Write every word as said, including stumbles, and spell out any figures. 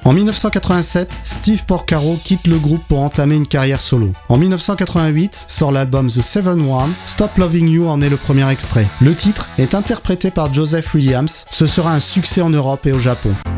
En dix-neuf cent quatre-vingt-sept, Steve Porcaro quitte le groupe pour entamer une carrière solo. En dix-neuf cent quatre-vingt-huit, sort l'album The Seven One, Stop Loving You en est le premier extrait. Le titre est interprété par Joseph Williams, ce sera un succès en Europe et au Japon.